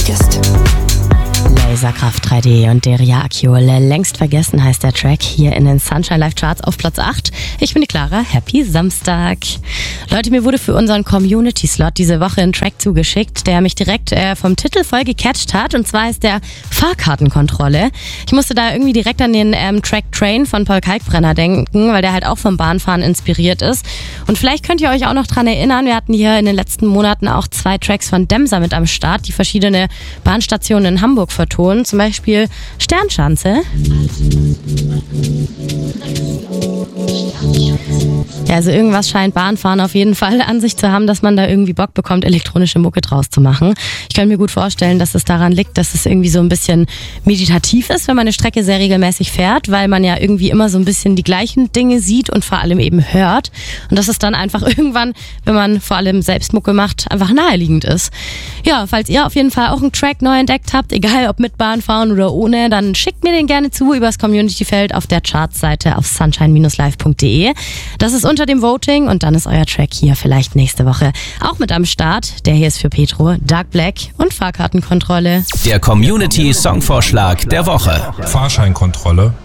vergisst. Laserkraft 3D und Deria Acciole. Längst vergessen heißt der Track hier in den Sunshine Live Charts auf Platz 8. Ich bin die Clara. Happy Samstag. Leute, mir wurde für unseren Community-Slot diese Woche ein Track zugeschickt, der mich direkt vom Titel voll gecatcht hat. Und zwar ist der Fahrkartenkontrolle. Ich musste da irgendwie direkt an den Track Train von Paul Kalkbrenner denken, weil der halt auch vom Bahnfahren inspiriert ist. Und vielleicht könnt ihr euch auch noch dran erinnern, wir hatten hier in den letzten Monaten auch 2 Tracks von Demser mit am Start, die verschiedene Bahnstationen in Hamburg vertonen. Zum Beispiel Sternschanze. Ja, also irgendwas scheint Bahnfahren auf jeden Fall an sich zu haben, dass man da irgendwie Bock bekommt, elektronische Mucke draus zu machen. Ich kann mir gut vorstellen, dass es daran liegt, dass es irgendwie so ein bisschen meditativ ist, wenn man eine Strecke sehr regelmäßig fährt, weil man ja irgendwie immer so ein bisschen die gleichen Dinge sieht und vor allem eben hört. Und dass es dann einfach irgendwann, wenn man vor allem selbst Mucke macht, einfach naheliegend ist. Ja, falls ihr auf jeden Fall auch einen Track neu entdeckt habt, egal ob mit Bahnfahren oder ohne, dann schickt mir den gerne zu übers Community-Feld auf der Chartseite auf sunshine-live.de. Das ist unter dem Voting und dann ist euer Track hier vielleicht nächste Woche auch mit am Start. Der hier ist für Petro, Dark Black und Fahrkartenkontrolle. Der Community-Songvorschlag der Woche. Fahrscheinkontrolle.